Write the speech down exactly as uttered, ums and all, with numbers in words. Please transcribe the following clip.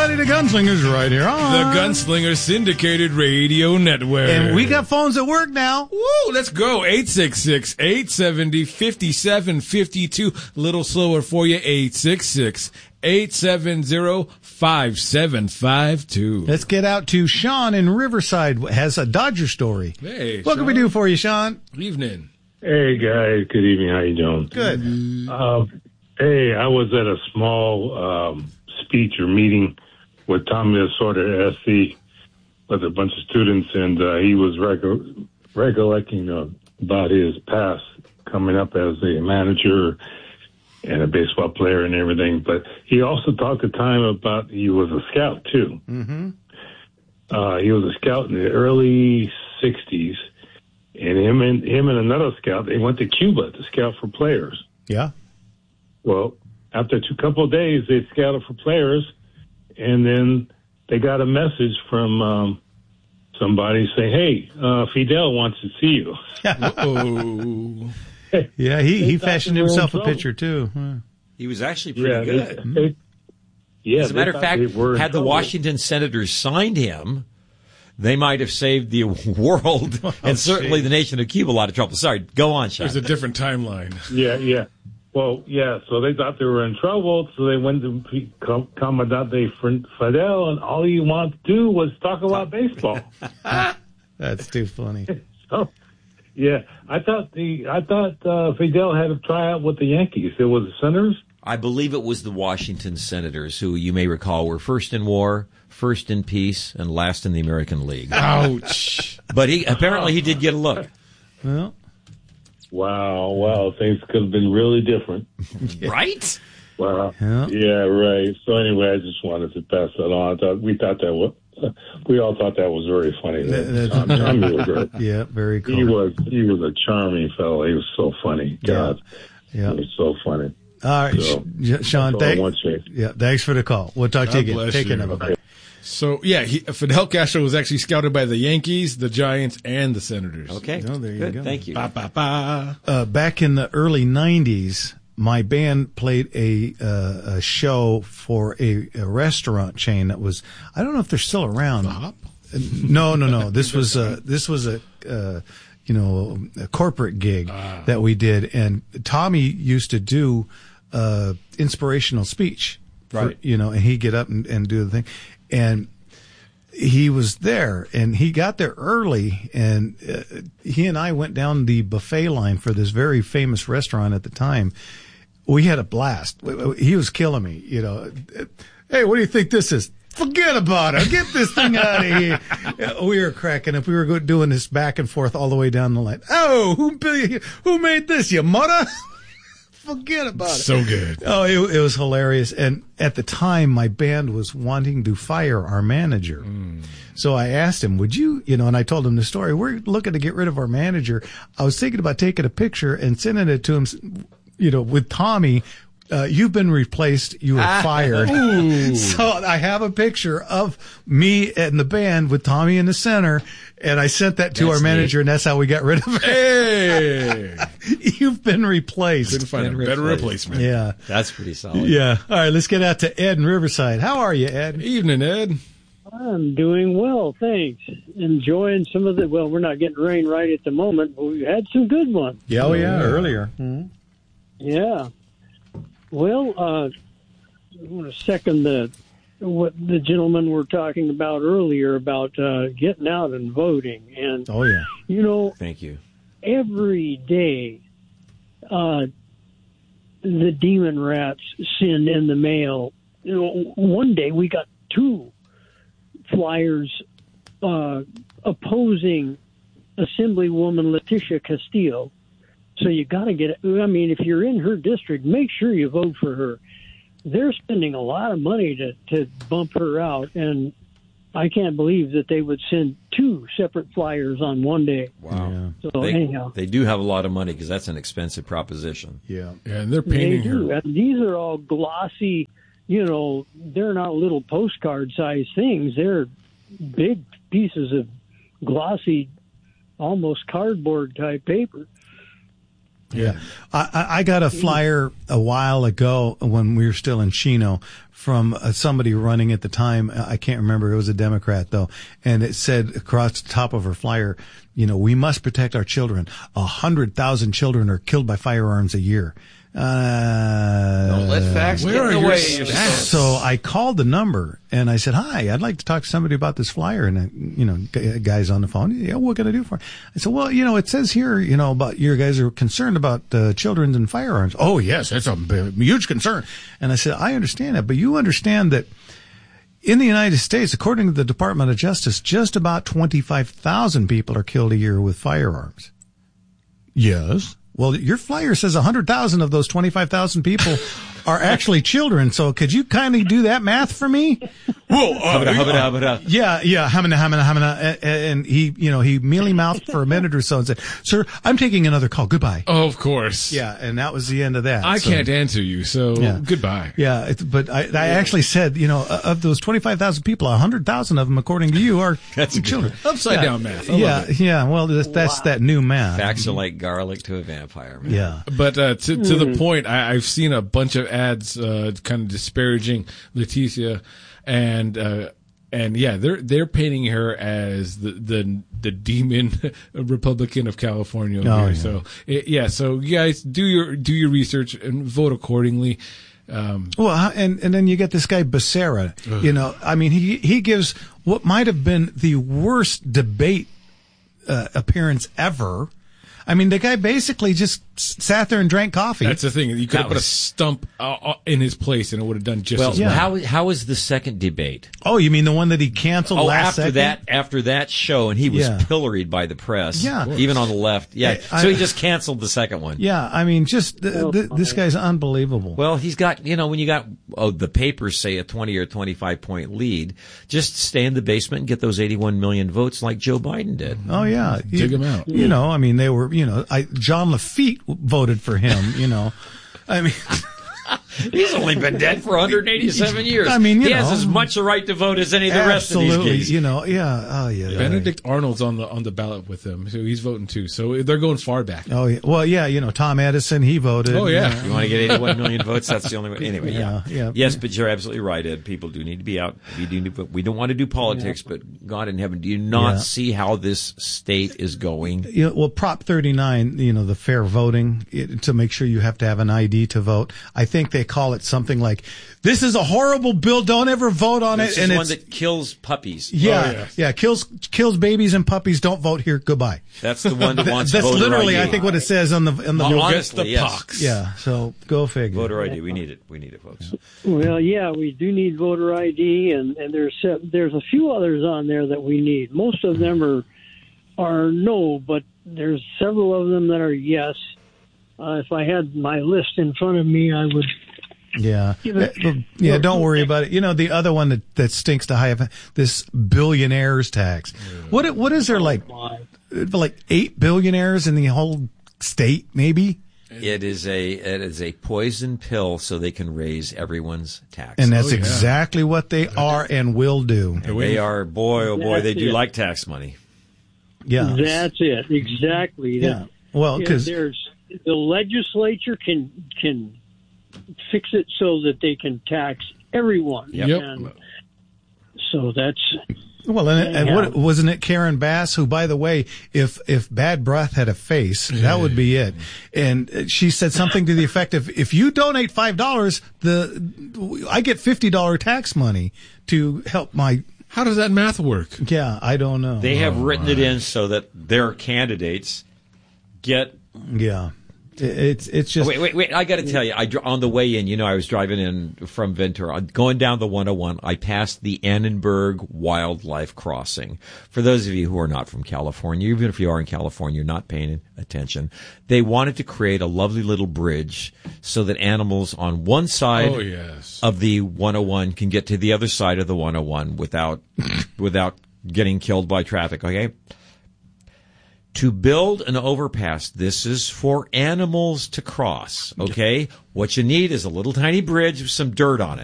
everybody. The Gunslingers right here on the Gunslinger Syndicated Radio Network. And we got phones at work now. Woo, let's go. eight six six, eight seven zero, five seven five two. A little slower for you. eight six six, eight seven zero, five seven five two. Let's get out to Sean in Riverside. Has a Dodger story. Hey, what Sean. can we do for you, Sean? Evening. Hey, guys. Good evening. How you doing? Good. Uh, hey, I was at a small um, speech or meeting with Tommy Lasorda, S C, with a bunch of students, and uh, he was rec- recollecting uh, about his past coming up as a manager and a baseball player and everything. But he also talked a time about he was a scout, too. Mm-hmm. Uh, he was a scout in the early sixties, and him and him and another scout, they went to Cuba to scout for players. Yeah. Well, after a couple of days, they scouted for players, and then they got a message from um, somebody saying, hey, uh, Fidel wants to see you. Oh. Yeah, he, he fashioned himself a pitcher, too. Huh. He was actually pretty yeah, good. They, they, yeah, As a matter of fact, had the Washington Senators signed him, they might have saved the world and oh, certainly geez. the nation of Cuba a lot of trouble. Sorry, go on, Sean. There's a different timeline. Yeah, yeah. Well, yeah, so they thought they were in trouble, so they went to Com- Comandante Fidel, and all he wanted to do was talk about baseball. That's too funny. So, yeah, I thought the I thought uh, Fidel had to try out with the Yankees. It was the Senators. I believe it was the Washington Senators, who you may recall were first in war, first in peace, and last in the American League. Ouch. But he apparently he did get a look. Well, wow, wow, things could have been really different. Right? Wow. Yeah. Yeah, right. So anyway, I just wanted to pass that on. I thought we thought that was, we all thought that was very funny. That- Tom, Tommy was great. yeah, very cool. He was he was a charming fellow. He was so funny. God, Yeah. he was so funny. All right, So, Sh- Sean, that's all I thank, want to say. yeah, thanks for the call. We'll talk to God you again. bless Take care, you. everybody. So, yeah, he, Fidel Castro was actually scouted by the Yankees, the Giants, and the Senators. Okay. Oh, there you Good. go. Thank you. Ba, ba, ba. Uh, back in the early nineties, my band played a, uh, a show for a, a restaurant chain that was, I don't know if they're still around. The Hop? No, no, no. This was a, this was a, uh, you know, a corporate gig Ah. that we did. And Tommy used to do, uh, inspirational speech. For, Right. you know, and he'd get up and, and do the thing. And he was there, and he got there early, and uh, he and I went down the buffet line for this very famous restaurant at the time. We had a blast. He was killing me, you know. Hey, what do you think this is? Forget about it. Get this thing out of here. We were cracking up. We were doing this back and forth all the way down the line. Oh, who who made this? Your mother? Forget about it. So good. Oh, it, it was hilarious. And at the time, my band was wanting to fire our manager. Mm. So I asked him, would you, you know, and I told him the story. We're looking to get rid of our manager. I was thinking about taking a picture and sending it to him, you know, with Tommy. Uh, you've been replaced. You were fired. So I have a picture of me and the band with Tommy in the center, and I sent that to That's our manager, neat. and that's how we got rid of it. Hey! You've been replaced. Couldn't find a better replacement. Yeah. That's pretty solid. Yeah. All right, let's get out to Ed in Riverside. How are you, Ed? Evening, Ed. I'm doing well, thanks. Enjoying some of the, well, we're not getting rain right at the moment, but we had some good ones. Yeah, oh, yeah, earlier. Mm-hmm. Yeah. Well, uh, I want to second the what the gentlemen were talking about earlier about uh, getting out and voting. And, Oh, yeah. you know, Thank you. every day uh, the demon rats send in the mail. You know, one day we got two flyers uh, opposing Assemblywoman Leticia Castillo. So you got to get it. I mean, if you're in her district, make sure you vote for her. They're spending a lot of money to, to bump her out, and I can't believe that they would send two separate flyers on one day. Wow. Yeah. So They, anyhow, they do have a lot of money because that's an expensive proposition. Yeah. Yeah, and they're they painting do. her. And these are all glossy. You know, they're not little postcard-sized things. They're big pieces of glossy, almost cardboard-type paper. Yeah. I, I I got a flyer a while ago when we were still in Chino from uh, somebody running at the time. I can't remember. It was a Democrat though. And it said across the top of her flyer, you know, we must protect our children. A hundred thousand children are killed by firearms a year. Uh, Don't let facts where get are in the your way. stats? So I called the number and I said, "Hi, I'd like to talk to somebody about this flyer." And uh, you know, g- guys on the phone, yeah, what can I do for it? I said, "Well, you know, it says here, you know, about you guys are concerned about uh, children and firearms." "Oh, yes, that's a b- huge concern." And I said, "I understand that, but you understand that in the United States, according to the Department of Justice, just about twenty-five thousand people are killed a year with firearms." "Yes." "Well, your flyer says one hundred thousand of those twenty-five thousand people are actually children. So could you kindly do that math for me?" Whoa, uh, Hubba-da, hubba-da, hubba-da. Yeah, yeah, hamina, hamina, hamina. And he, you know, he mealy mouthed for a minute or so and said, "Sir, I'm taking another call. Goodbye." oh, of course. Yeah, and that was the end of that. I So, can't answer you, so Yeah. goodbye. Yeah, it, but I, I actually said, you know, of those twenty-five thousand people, one hundred thousand of them, according to you, are That's children. Upside Yeah. down math. I Yeah, love it. yeah. Well, that's, that's that new math. Facts are like garlic to a vampire, man. Yeah. But uh, to, to the point, I, I've seen a bunch of ads uh, kind of disparaging Leticia, and uh, and yeah, they're they're painting her as the the, the demon Republican of California. Over Oh, here. yeah. So it, yeah, so you guys do your do your research and vote accordingly. Um, Well, and and then you get this guy Becerra. You know, I mean, he he gives what might have been the worst debate uh, appearance ever. I mean, the guy basically just s- sat there and drank coffee. that's the thing. You could That have put a was- stump uh, uh, in his place, and it would have done just Well, as Yeah. well. how how was the second debate? Oh, you mean the one that he canceled Oh, last after second? that, after that show, and he was Yeah. pilloried by the press. Yeah. even on the left. Yeah, I- so he I- just canceled the second one. Yeah, I mean, just th- th- this guy's unbelievable. Well, he's got, you know, when you got, oh, the papers say a twenty or twenty-five point lead, just stay in the basement and get those eighty-one million votes like Joe Biden did. Oh yeah, Dig him out. You know, I mean, they were. You know, I, John Lafitte voted for him. You know, I mean, He's only been dead for one hundred eighty-seven years. I mean, you he has know. as much a right to vote as any of the rest of absolutely. these guys. You know, yeah. Oh yeah. yeah. Benedict Arnold's on the on the ballot with him, so he's voting too. So they're going far back. Oh yeah. Well, yeah. You know, Tom Edison, he voted. Oh, yeah. You want to get eighty-one million votes? That's the only way. Anyway, yeah. Yeah, yeah. Yes, but you're absolutely right, Ed. People do need to be out. We do. Need, we don't want to do politics, but God in heaven, do you not Yeah. see how this state is going? You know, well, Prop thirty-nine, you know, the fair voting, it, to make sure you have to have an I D to vote. I think they call it something like, "This is a horrible bill. Don't ever vote on This it." is And one it's that kills puppies. yeah, Oh, yeah. yeah, kills kills babies and puppies. Don't vote here. Goodbye. That's the one that wants That's voter literally, I D. I think, what it says on the on the. Well, You'll honestly, get the yes. pox. Yeah. So go figure. Voter I D. We need it. We need it, folks. Well, yeah, we do need voter I D, and, and there's se- there's a few others on there that we need. Most of them are are no, but there's several of them that are yes. Uh, if I had my list in front of me, I would. Yeah. Give it- Uh, yeah, don't worry about it. You know, the other one that, that stinks to high, this billionaires tax. What what is there, like like eight billionaires in the whole state, maybe? It is a it is a poison pill, so they can raise everyone's tax. And that's Oh, yeah. exactly what they are and will do. And they are, boy, oh boy, they That's do it. like tax money. Yeah. That's it, exactly. Yeah. Well, Yeah, because there's the legislature can can fix it so that they can tax everyone. Yep. And so that's well, and, and Yeah. what wasn't it Karen Bass, who, by the way, if if bad breath had a face, that would be it. And she said something to the effect of, "If you donate five dollars, the I get fifty dollar tax money to help my." How does that math work? Yeah, I don't know. They have written it in so that their candidates get. Yeah, It- it's it's just Oh, wait, wait, wait! I got to tell you, I dr- on the way in, you know, I was driving in from Ventura, going down the one oh one. I passed the Annenberg Wildlife Crossing. For those of you who are not from California, even if you are in California, you're not paying attention. They wanted to create a lovely little bridge so that animals on one side Oh, yes. of the one oh one can get to the other side of the one oh one without without getting killed by traffic. Okay. To build an overpass, this is for animals to cross, okay? What you need is a little tiny bridge with some dirt on it.